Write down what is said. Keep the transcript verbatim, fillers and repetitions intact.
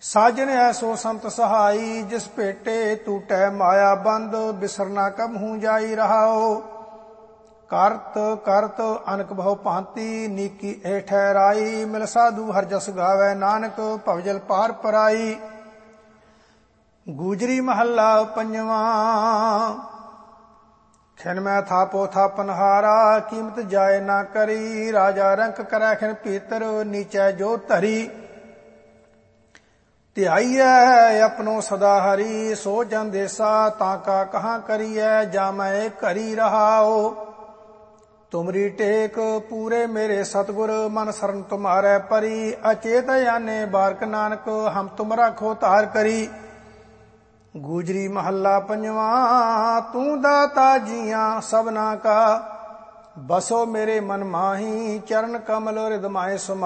साजन ऐसो संत सहाई, जिस भेटे टूटै माया बंद, बिसरना कब हूँ जाई रहाओ। करत करत अनक बहु भांति, नीकी ए ठहराई, मिल साधु हर जस गावै, नानक भवजल पार पराई। गूजरी महला पंजवा। खिन मैं थापो थापनहारा, कीमत जाय ना करी, राजा रंक करै खिन पीतर, नीचै जो धरी। ध्याइयै अपनो सदा हरि, सो जन देसा ताका कहाँ करियै, जामै करी रहाओ। तुमरी टेक पूरे मेरे सतगुर, मन सरन तुम्हारे परी, अचेत आने बारक नानक, हम तुम राखो तार करी। गूजरी महला पंजवा। तू दाता जिया सबना का, बसो मेरे मन माही, चरण कमल हृदय समाहि।